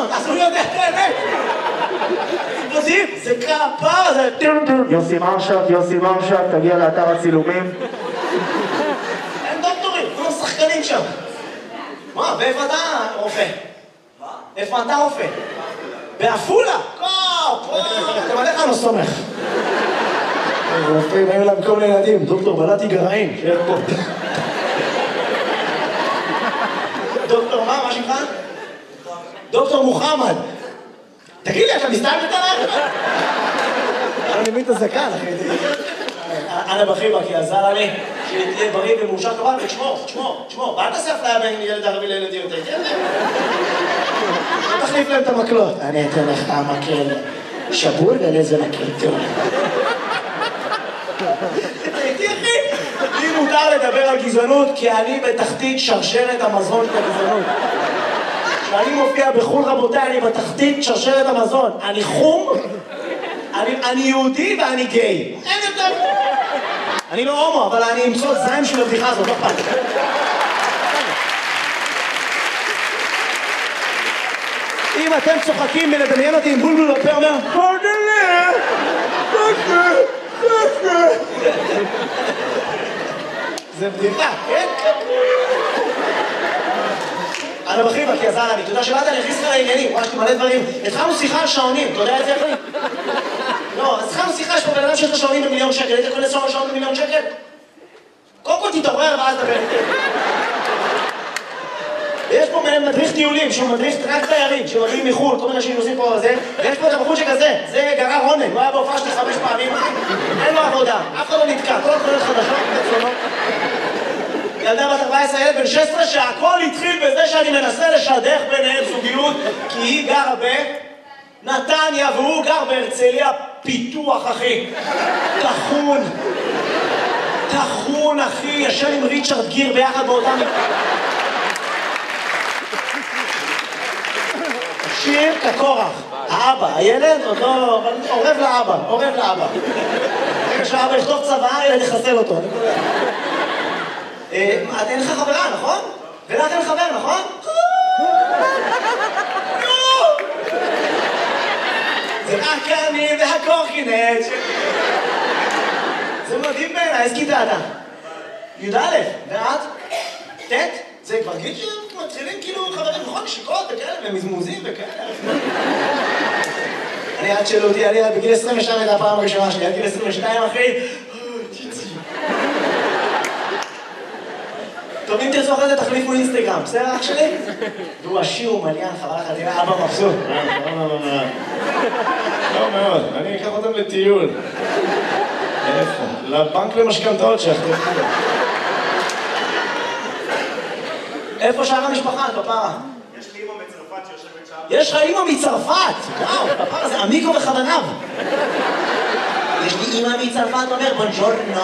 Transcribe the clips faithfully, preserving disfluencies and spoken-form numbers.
המזון, אז הוא יודע את האמת. יודעים, זה כפר, זה... יוסי מרשב, יוסי מרשב, תגיע לאתר הצילומים. הם דוקטורים, כולם שחקנים שם. מה, ואיפה אתה רופא? מה? איפה אתה רופא? באפולה? קופ! אתם עליך לא סומך. רופאים היו להם כל מיני ילדים, דוקטור בלעתי גרעין, שיהיה פה. דוקטור מה? מה שמך? דוקטור מוחמד. תגיד לי, אתה מסתלבט עליי? אני מבין את הזקן, אחי. אנא בחיבק, יעזר לי, שתהיה בריא ומאושר כמובן, ותשמור, תשמור, תשמור. ואל תעשה אפליה בין ילד ערבי לילדים יותר. תחליף להם את המקלות. אני אתן לך את המקל שבור ולאיזה מקל טוב. תראי, אחי, לי מותר לדבר על גזענות, כי אני בתחתית שרשרת המזון של הגזענות. כשאני מופיע בחול רבותיי, אני בתחתית שרשרת המזון. אני חום, אני, אני יהודי ואני גיי. אין יותר. אני לא הומו, אבל אני אמצוא זין של הבדיחה הזאת, לא פעם. אם אתם צוחקים ולדמיין אותי עם בולבול בפה, אומר, פרדלה, פרדלה, פרדלה. זה בדיחה, כן? אנא בחיבק, כי עזר לי, אתה יודע שבאת להכניס לך לעניינים, וואי, מלא דברים. התחלנו שיחה על שעונים, אתה יודע את זה אחי? לא, אז התחלנו שיחה, יש פה בן אדם שיש לו שעונים במיליון שקל, היית יכול לסור על שעון במיליון שקל? קודם כל תתעורר ואז דבר. ויש פה מדריך טיולים, שהוא מדריך רק תיירים, שמגיעים מחו"ל, כל מיני אנשים עושים פה על זה, ויש פה את הבחור שכזה, זה גרר רונן, הוא היה בהופעה שלי חמש פעמים, אין לו עבודה, אף אחד לא נתקע, כל התחולות חדשות, בצונות. ילדה בת ארבע עשרה, ילד בן שש עשרה, שהכל התחיל בזה שאני מנסה לשדך ביניהם זוגיות, כי היא גרה בנתניה והוא גר בהרצליה פיתוח, אחי. תחון. תחון, אחי, ישן עם ריצ'רד גיר ביחד באותם... שיר כקורח. האבא, הילד עוד לא... עורב לאבא, עורב לאבא. רגע שהאבא יכתוב צבא, ילד יחסל אותו. את אין לך חברה, נכון? ולך אין חבר, נכון? זה רק אני והקורקינט. זה מדהים בעיניי, איזה כיתה אתה? י"א, ואת? ט'? זה כבר גיל שמתחילים כאילו חברים, נכון? נשיקות וכאלה, ומזמוזים וכאלה. אני עד שאלו אותי, אני בגיל עשרים ושתיים הייתה הפעם הראשונה שלי, עד גיל עשרים ושתיים אחי. טוב, אם תרצו אחרי זה תחליפו אינסטגרם, בסדר אח שלי? והוא עשיר ומליין, חבל לך, תראה, אבא מבסוט. לא מאוד, אני אקח אותם לטיול. איפה? לבנק למשכנתאות שיחתו. איפה שאר המשפחה, כפרה? יש לי אמא מצרפת שיושבת שם. יש לך אמא מצרפת! וואו, כפרה זה עמיקו בכוונב. יש לי אמא מצרפת, אומר בונג'ורנו.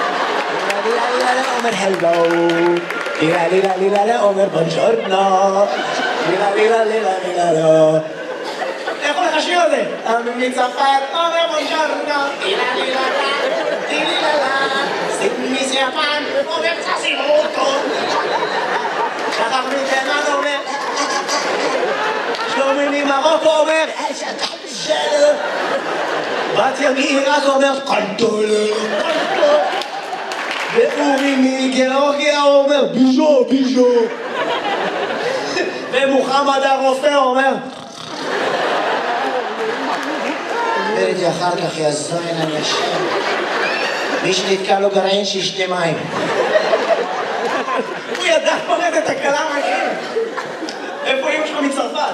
אומר הלו. לילה לילה לילה אומר בונג'ורנו. לילה לילה לילה לילה לא. איך הולך השיר הזה? אמא מצרפת, אומר בונג'ורנו. לילה לילה לילה לילה. סימי סיאפן, אומר צסימוטו. שחר מתימן אומר, שלומי ממרוקו אומר, שלום. בת ימי רק אומר, קנטולר, קנטולר. ואורי מגיאורגיה אומר, ביז'ו, ביז'ו. ומוחמד הרופא אומר, וראיתי אחר כך יעזור אין אנשים. מי שנתקע לו גרעין שישתה מים. הוא ידע פורט את הקלה מהכם. איפה אמא שלך מצרפת?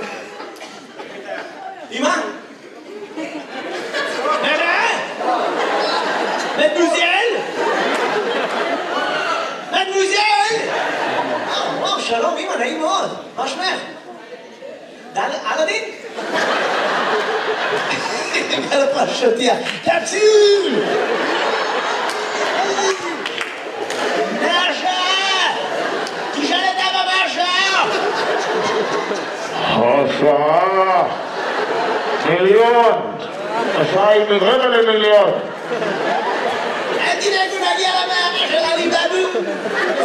אמא? נראה? מדמוזל? מדמוזל? וואו, שלום אמא, נעים מאוד. מה שמך? אלאדין? על הפרשותיה. תציל! השעה מיליון, השעה היא מרבע למיליון. אל תדאגו, נגיע למאה של עלי בבו.